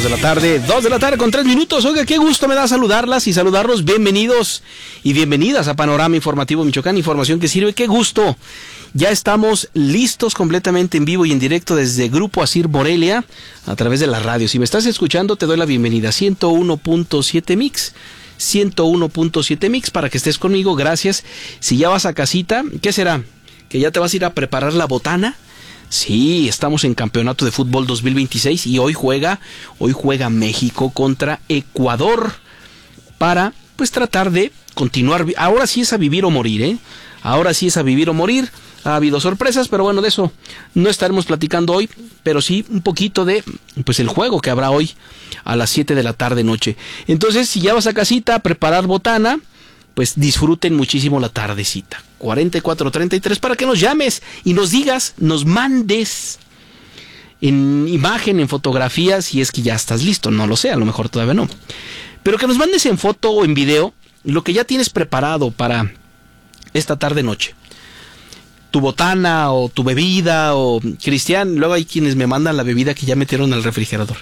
2 de la tarde, 2 de la tarde con 3 minutos. Oiga, qué gusto me da saludarlas y saludarlos. Bienvenidos y bienvenidas a Panorama Informativo Michoacán, información que sirve. Qué gusto. Ya estamos listos completamente en vivo y en directo desde Grupo Asir Morelia a través de la radio. Si me estás escuchando, te doy la bienvenida. 101.7 Mix. 101.7 Mix para que estés conmigo. Gracias. Si ya vas a casita, ¿qué será? ¿Que ya te vas a ir a preparar la botana? Sí, estamos en Campeonato de Fútbol 2026 y hoy juega México contra Ecuador para pues tratar de continuar. Ahora sí es a vivir o morir, ¿eh? Ahora sí es a vivir o morir. Ha habido sorpresas, pero bueno, de eso no estaremos platicando hoy, pero sí un poquito de pues el juego que habrá hoy a las 7 de la tarde noche. Entonces, si ya vas a casita a preparar botana, pues disfruten muchísimo la tardecita. 4433 para que nos llames y nos digas, nos mandes en imagen, en fotografía, si es que ya estás listo. No lo sé, a lo mejor todavía no. Pero que nos mandes en foto o en video lo que ya tienes preparado para esta tarde-noche. Tu botana o tu bebida o... Cristian, luego hay quienes me mandan la bebida que ya metieron al refrigerador.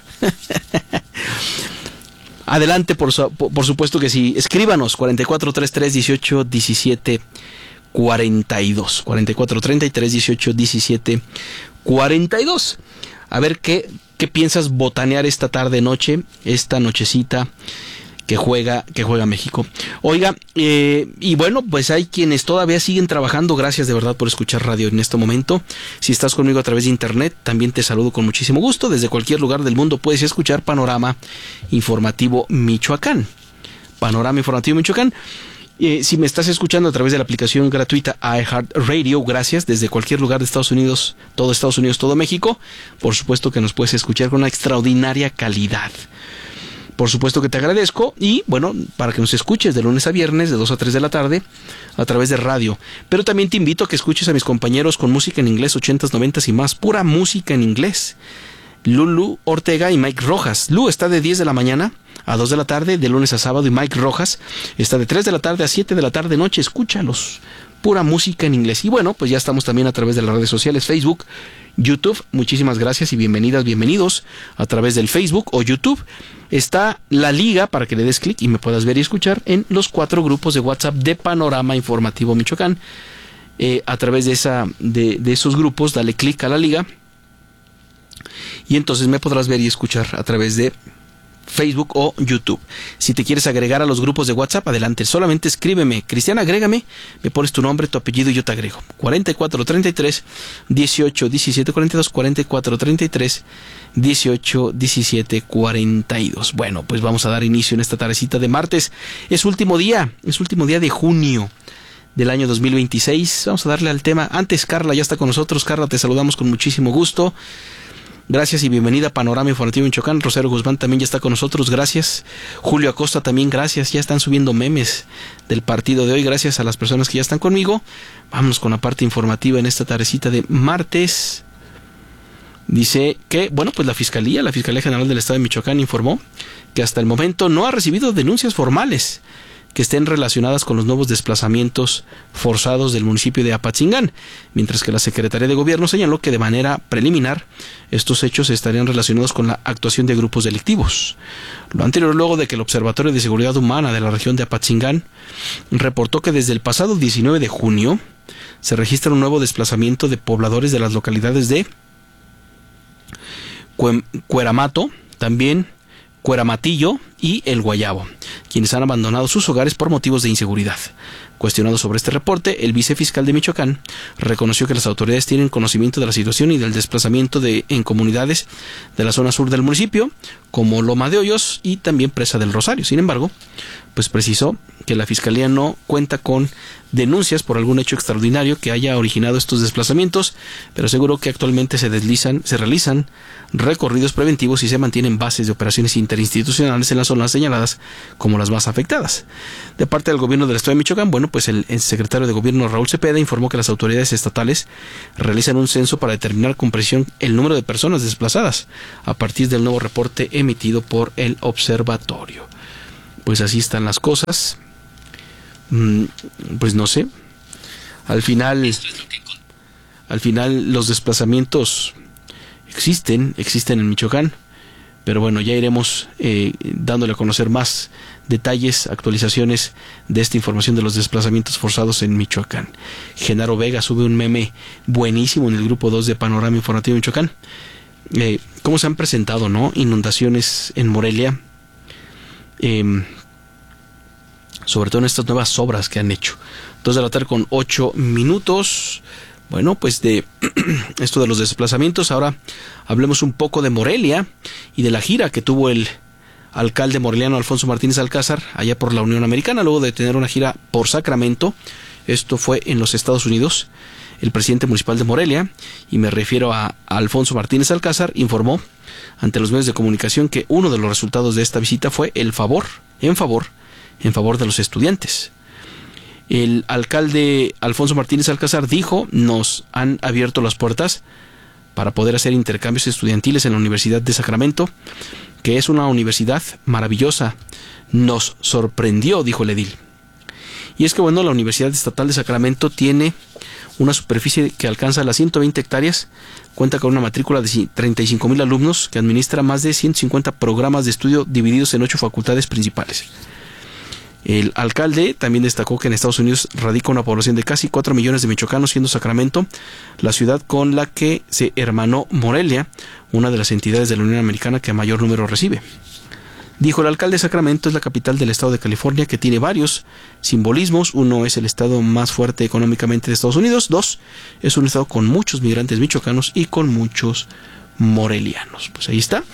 Adelante, por supuesto que sí. Escríbanos 4433 18 17 42. 4433 18 17 42. A ver qué piensas botanear esta tarde noche, esta nochecita que juega México. Oiga, y bueno, pues hay quienes todavía siguen trabajando. Gracias de verdad por escuchar radio en este momento. Si estás conmigo a través de internet, también te saludo con muchísimo gusto. Desde cualquier lugar del mundo puedes escuchar Panorama Informativo Michoacán. Panorama Informativo Michoacán. Si me estás escuchando a través de la aplicación gratuita iHeartRadio, gracias, desde cualquier lugar de Estados Unidos, todo México, por supuesto que nos puedes escuchar con una extraordinaria calidad. Por supuesto que te agradezco y bueno, para que nos escuches de lunes a viernes de 2 a 3 de la tarde a través de radio. Pero también te invito a que escuches a mis compañeros con música en inglés, 80s, 90s y más, pura música en inglés. Lulu Ortega y Mike Rojas. Lu está de 10 de la mañana a 2 de la tarde, de lunes a sábado, y Mike Rojas está de 3 de la tarde a 7 de la tarde noche. Escúchalos. Pura música en inglés. Y bueno, pues ya estamos también a través de las redes sociales, Facebook, YouTube. Muchísimas gracias y bienvenidos a través del Facebook o YouTube. Está la liga para que le des clic y me puedas ver y escuchar en los 4 grupos de WhatsApp de Panorama Informativo Michoacán. A través de esos grupos, dale clic a la liga y entonces me podrás ver y escuchar a través de Facebook o YouTube. Si te quieres agregar a los grupos de WhatsApp, adelante, solamente escríbeme, Cristian, agrégame, me pones tu nombre, tu apellido y yo te agrego. 4433 18 17 42, 4433 18 17 42. Bueno, pues vamos a dar inicio en esta tardecita de martes. Es último día de junio del año 2026. Vamos a darle al tema. Antes, Carla ya está con nosotros. Carla, te saludamos con muchísimo gusto. Gracias y bienvenida a Panorama Informativo Michoacán. Rosario Guzmán también ya está con nosotros, gracias. Julio Acosta también, gracias. Ya están subiendo memes del partido de hoy, gracias a las personas que ya están conmigo. Vamos con la parte informativa en esta tardecita de martes. Dice que, bueno, pues la Fiscalía General del Estado de Michoacán informó que hasta el momento no ha recibido denuncias formales que estén relacionadas con los nuevos desplazamientos forzados del municipio de Apatzingán, mientras que la Secretaría de Gobierno señaló que de manera preliminar estos hechos estarían relacionados con la actuación de grupos delictivos. Lo anterior luego de que el Observatorio de Seguridad Humana de la región de Apatzingán reportó que desde el pasado 19 de junio se registra un nuevo desplazamiento de pobladores de las localidades de Cueramato, también Cueramatillo y El Guayabo, quienes han abandonado sus hogares por motivos de inseguridad. Cuestionado sobre este reporte, el vicefiscal de Michoacán reconoció que las autoridades tienen conocimiento de la situación y del desplazamiento en comunidades de la zona sur del municipio, como Loma de Hoyos y también Presa del Rosario. Sin embargo, pues precisó que la Fiscalía no cuenta con denuncias por algún hecho extraordinario que haya originado estos desplazamientos, pero aseguró que actualmente se realizan recorridos preventivos y se mantienen bases de operaciones interinstitucionales en las zonas señaladas como las más afectadas. De parte del gobierno del Estado de Michoacán, bueno, pues el secretario de Gobierno Raúl Cepeda informó que las autoridades estatales realizan un censo para determinar con precisión el número de personas desplazadas a partir del nuevo reporte emitido por el observatorio. Pues así están las cosas. Pues no sé. Al final los desplazamientos existen en Michoacán, Pero bueno, ya iremos dándole a conocer más detalles, actualizaciones de esta información de los desplazamientos forzados en Michoacán. Genaro Vega sube un meme buenísimo en el grupo 2 de Panorama Informativo Michoacán. ¿Cómo se han presentado, no? Inundaciones en Morelia. Sobre todo en estas nuevas obras que han hecho. 2 de la tarde con 8 minutos. Bueno, pues de esto de los desplazamientos, ahora hablemos un poco de Morelia y de la gira que tuvo el alcalde moreliano Alfonso Martínez Alcázar allá por la Unión Americana, luego de tener una gira por Sacramento. Esto fue en los Estados Unidos. El presidente municipal de Morelia, y me refiero a Alfonso Martínez Alcázar, informó ante los medios de comunicación que uno de los resultados de esta visita fue en favor de los estudiantes. El alcalde Alfonso Martínez Alcázar dijo: nos han abierto las puertas para poder hacer intercambios estudiantiles en la Universidad de Sacramento, que es una universidad maravillosa. Nos sorprendió, dijo el edil. Y es que bueno, la Universidad Estatal de Sacramento tiene una superficie que alcanza las 120 hectáreas, cuenta con una matrícula de 35,000 alumnos, que administra más de 150 programas de estudio divididos en 8 facultades principales. El alcalde también destacó que en Estados Unidos radica una población de casi 4 millones de michoacanos, siendo Sacramento la ciudad con la que se hermanó Morelia, una de las entidades de la Unión Americana que mayor número recibe. Dijo el alcalde: Sacramento es la capital del estado de California, que tiene varios simbolismos. Uno, es el estado más fuerte económicamente de Estados Unidos. 2, es un estado con muchos migrantes michoacanos y con muchos morelianos. Pues ahí está.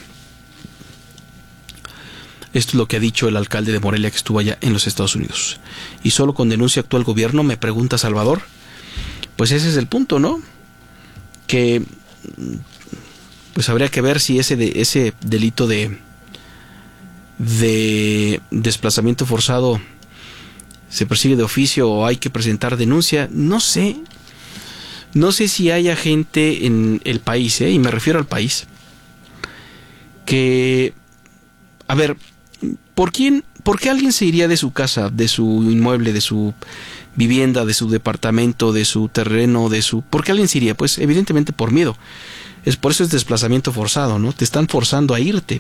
Esto es lo que ha dicho el alcalde de Morelia, que estuvo allá en los Estados Unidos. Y solo con denuncia actúa el gobierno, me pregunta Salvador. Pues ese es el punto, ¿no? Que pues habría que ver si ese delito de desplazamiento forzado se persigue de oficio o hay que presentar denuncia. No sé si haya gente en el país, y me refiero al país, que, a ver, ¿por qué alguien se iría de su casa, de su inmueble, de su vivienda, de su departamento, de su terreno, ¿por qué alguien se iría? Pues evidentemente por miedo. Por eso es desplazamiento forzado, ¿no? Te están forzando a irte.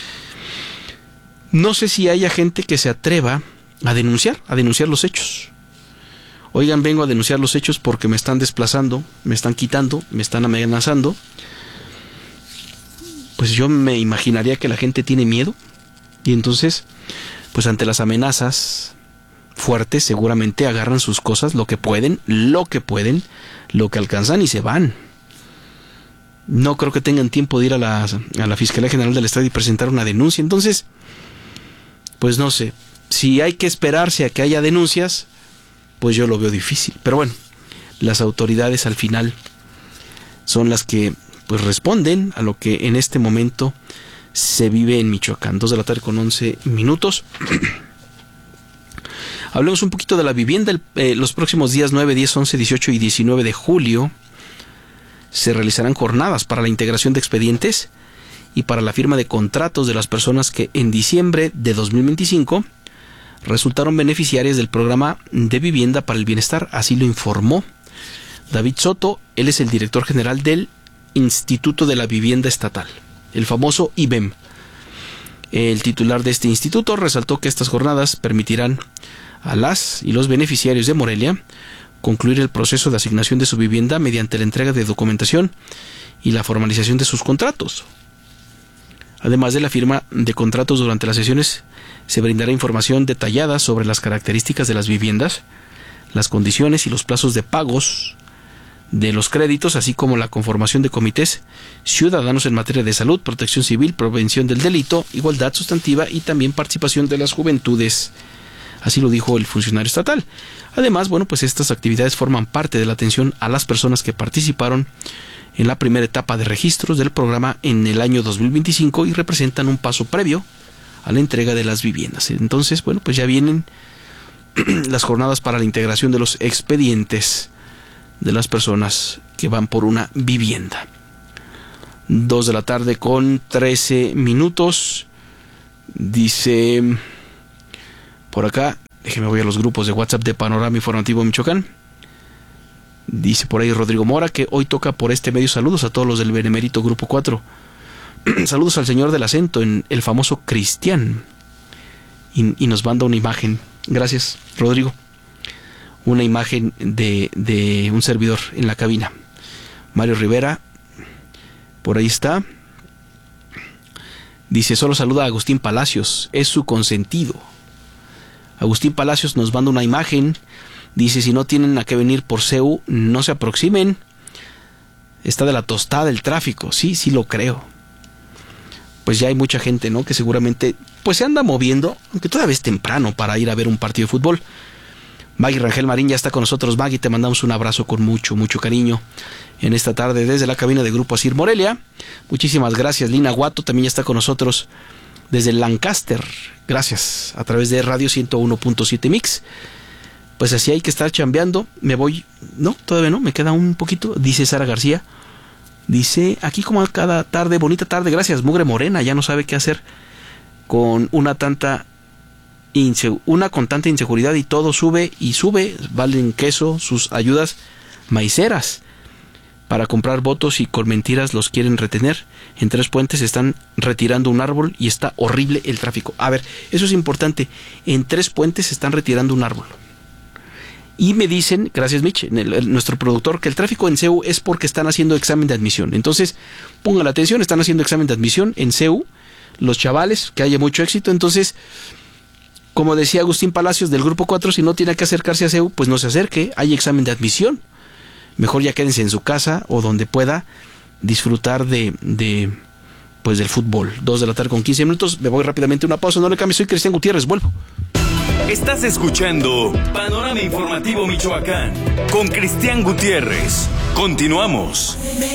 No sé si haya gente que se atreva a denunciar los hechos. Oigan, vengo a denunciar los hechos porque me están desplazando, me están quitando, me están amenazando. Pues yo me imaginaría que la gente tiene miedo. Y entonces, pues ante las amenazas fuertes, seguramente agarran sus cosas, lo que pueden, lo que alcanzan, y se van. No creo que tengan tiempo de ir a la Fiscalía General del Estado y presentar una denuncia. Entonces, pues no sé, si hay que esperarse a que haya denuncias, pues yo lo veo difícil. Pero bueno, las autoridades al final son las que pues responden a lo que en este momento se vive en Michoacán. 2 de la tarde con 11 minutos. Hablemos un poquito de la vivienda. Los próximos días 9, 10, 11, 18 y 19 de julio se realizarán jornadas para la integración de expedientes y para la firma de contratos de las personas que en diciembre de 2025 resultaron beneficiarias del programa de vivienda para el bienestar. Así lo informó David Soto. Él es el director general del Instituto de la Vivienda Estatal, el famoso IBEM. El titular de este instituto resaltó que estas jornadas permitirán a las y los beneficiarios de Morelia concluir el proceso de asignación de su vivienda mediante la entrega de documentación y la formalización de sus contratos. Además de la firma de contratos, durante las sesiones se brindará información detallada sobre las características de las viviendas, las condiciones y los plazos de pagos de los créditos, así como la conformación de comités ciudadanos en materia de salud, protección civil, prevención del delito, igualdad sustantiva y también participación de las juventudes. Así lo dijo el funcionario estatal. Además, bueno, pues estas actividades forman parte de la atención a las personas que participaron en la primera etapa de registros del programa en el año 2025 y representan un paso previo a la entrega de las viviendas. Entonces, bueno, pues ya vienen las jornadas para la integración de los expedientes de las personas que van por una vivienda. 2 de la tarde con 13 minutos. Dice por acá, déjeme voy a los grupos de WhatsApp de Panorama Informativo Michoacán. Dice por ahí Rodrigo Mora que hoy toca por este medio. Saludos a todos los del Benemérito Grupo 4. Saludos al señor del acento en el famoso Cristian. Y nos manda una imagen. Gracias, Rodrigo. Una imagen de un servidor en la cabina. Mario Rivera, por ahí está. Dice, solo saluda a Agustín Palacios, es su consentido. Agustín Palacios nos manda una imagen. Dice, si no tienen a qué venir por CEU, no se aproximen. Está de la tostada el tráfico. Sí, sí lo creo. Pues ya hay mucha gente, ¿no? Que seguramente pues se anda moviendo, aunque todavía es temprano para ir a ver un partido de fútbol. Maggie Rangel Marín ya está con nosotros. Maggie, te mandamos un abrazo con mucho, mucho cariño en esta tarde desde la cabina de Grupo Asir Morelia. Muchísimas gracias. Lina Guato también ya está con nosotros desde Lancaster. Gracias. A través de Radio 101.7 Mix. Pues así hay que estar chambeando. Me voy... No, todavía no. Me queda un poquito. Dice Sara García. Dice, aquí como cada tarde, bonita tarde. Gracias, mugre morena. Ya no sabe qué hacer con una tanta... una constante inseguridad y todo sube y sube. Valen queso sus ayudas maiceras para comprar votos y con mentiras los quieren retener. En Tres Puentes están retirando un árbol y está horrible el tráfico. A ver, eso es importante. En Tres Puentes están retirando un árbol. Y me dicen, gracias Mitch, nuestro productor, que el tráfico en CEU es porque están haciendo examen de admisión. Entonces, pongan la atención, están haciendo examen de admisión en CEU, los chavales, que haya mucho éxito. Entonces, como decía Agustín Palacios del Grupo 4, si no tiene que acercarse a CEU, pues no se acerque, hay examen de admisión. Mejor ya quédense en su casa o donde pueda disfrutar pues del fútbol. 2:15 p.m. Me voy rápidamente a una pausa, no le cambie, soy Cristian Gutiérrez, vuelvo. Estás escuchando Panorama Informativo Michoacán con Cristian Gutiérrez. Continuamos.